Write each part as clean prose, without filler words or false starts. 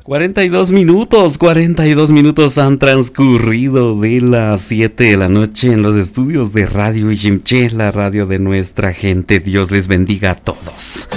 42 minutos han transcurrido de las 7 de la noche en los estudios de Radio Iximché, la radio de nuestra gente. Dios les bendiga a todos.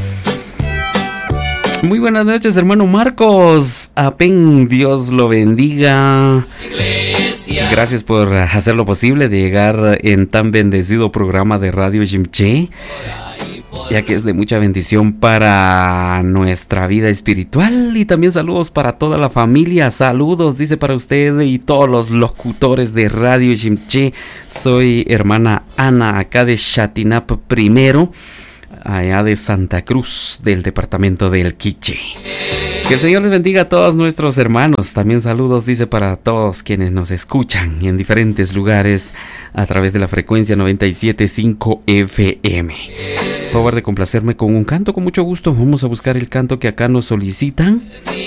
Muy buenas noches, hermano Marcos. Apen, Dios lo bendiga. Iglesia. Gracias por hacer lo posible de llegar en tan bendecido programa de Radio Iximché, ya que es de mucha bendición para nuestra vida espiritual. Y también saludos para toda la familia. Saludos, dice, para usted y todos los locutores de Radio Iximché. Soy hermana Ana, acá de Chatinap primero, allá de Santa Cruz, del departamento del Quiché. Que el Señor les bendiga a todos nuestros hermanos. También saludos, dice, para todos quienes nos escuchan en diferentes lugares a través de la frecuencia 97.5 FM. Por favor de complacerme con un canto, con mucho gusto. Vamos a buscar el canto que acá nos solicitan.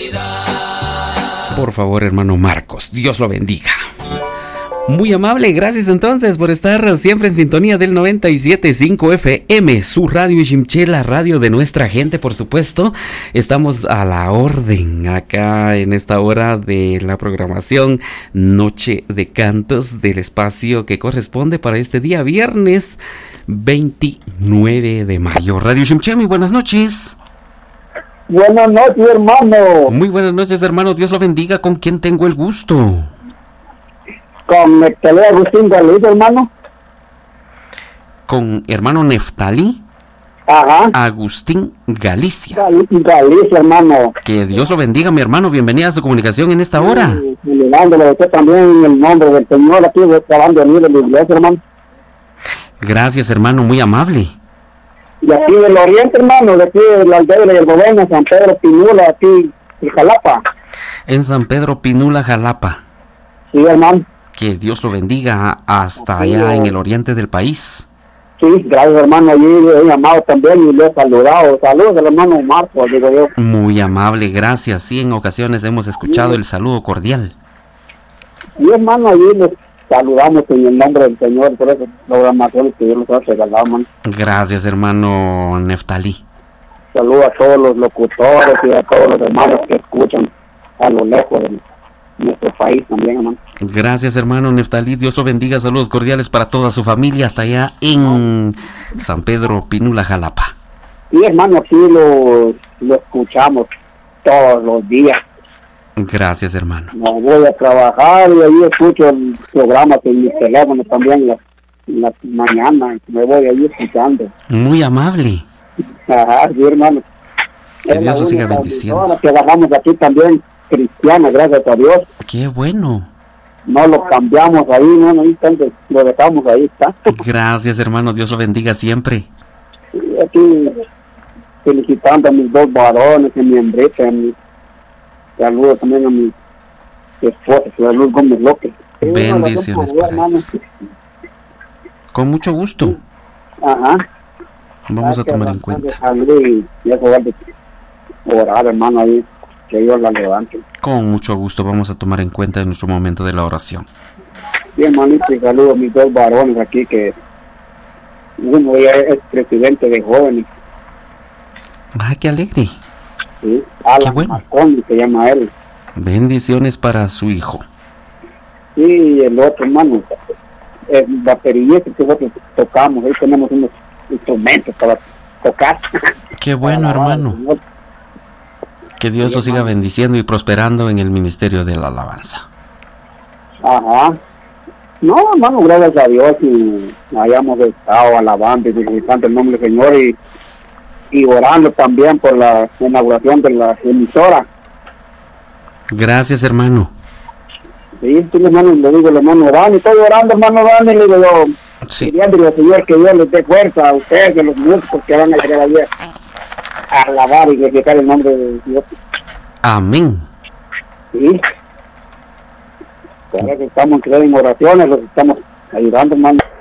Por favor, hermano Marcos, Dios lo bendiga. Muy amable, gracias entonces por estar siempre en sintonía del 97.5 FM, su Radio Iximché, la radio de nuestra gente, por supuesto. Estamos a la orden acá en esta hora de la programación Noche de Cantos del espacio que corresponde para este día viernes 29 de mayo. Radio Iximché, muy buenas noches. Buenas noches, hermano. Muy buenas noches, hermano, Dios lo bendiga. ¿Con quién tengo el gusto? Con Neftali Agustín Galicia, hermano. ¿Con hermano Neftali? Ajá. Agustín Galicia. Galicia, hermano. Que Dios lo bendiga, mi hermano. Bienvenida a su comunicación en esta hora. Saludándole a usted también en el nombre del Señor, aquí acabando de venir de la iglesia, hermano. Gracias, hermano, muy amable. Y aquí del oriente, hermano, de aquí de la aldea de Yelbovena, San Pedro Pinula, aquí en Jalapa. En San Pedro Pinula, Jalapa. Sí, hermano. Que Dios lo bendiga hasta allá en el oriente del país. Sí, gracias, hermano. Allí le he llamado también y le he saludado. Saludos al hermano Marcos, digo yo. Muy amable, gracias. Sí, en ocasiones hemos escuchado el saludo cordial. Sí, hermano, allí les saludamos en el nombre del Señor por esas programaciones que Dios nos ha regalado, hermano. Gracias, hermano Neftali. Saludos a todos los locutores y a todos los hermanos que escuchan a lo lejos de nuestro país también, hermano. Gracias, hermano Neftali, Dios lo bendiga. Saludos cordiales para toda su familia hasta allá en San Pedro Pinula, Jalapa. Sí, hermano, aquí lo escuchamos todos los días. Gracias, hermano. No voy a trabajar y ahí escucho el programa en mi teléfono también en la mañana. Me voy ahí escuchando. Muy amable. Ajá, sí, hermano. Que Dios lo siga bendiciendo. Que bajamos aquí también cristiana, gracias a Dios. Qué bueno. No lo cambiamos ahí, no, entonces lo dejamos ahí, está. Gracias, hermano, Dios lo bendiga siempre. Sí, aquí felicitando a mis dos varones, a mi hembrita, saludos también a mi esposa, a Luz Gómez López. Bendiciones para ellos. Con mucho gusto. Ajá. Vamos a tomar en cuenta. Y eso va a orar, hermano, ahí. Que Dios la levante. Con mucho gusto vamos a tomar en cuenta en nuestro momento de la oración. Bien, hermanito, y saludo a mis dos varones aquí, que uno ya es presidente de jóvenes. ¡Ah, qué alegre! Sí, Alan, qué bueno. Macón, se llama él. Bendiciones para su hijo. Sí, y el otro, hermano, baterista que nosotros tocamos, ahí tenemos unos instrumentos para tocar. ¡Qué bueno, hermano! Que Dios lo siga bendiciendo y prosperando en el ministerio de la alabanza. Ajá. No, hermano, gracias a Dios y hayamos estado alabando y glorificando el nombre del Señor y orando también por la inauguración de la emisora. Gracias, hermano. Sí, tú, hermano, le digo al hermano Dani, estoy orando, hermano Dani, le digo yo, sí. Pidiéndole al Señor que Dios les dé fuerza a ustedes, a los músicos que van a llegar ayer a alabar y glorificar el nombre de Dios. Amén. Sí. Por eso estamos en oraciones, los estamos ayudando, hermano.